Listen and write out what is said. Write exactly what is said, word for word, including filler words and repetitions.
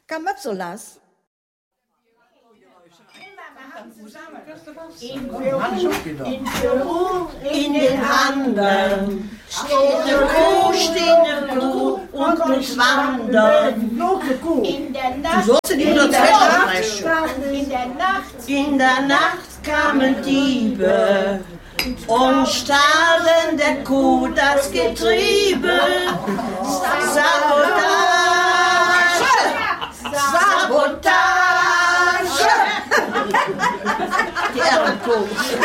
Kamatzolas. In Peru, in Peru, in den Anden, steht eine Kuh, steht eine Kuh und muss wandern. In der Nacht, in der Nacht, in der Nacht, in der Nacht kamen Diebe und stahlen der Kuh das Getriebe. Sabotage, Sabotage. Die Ehrenkuh.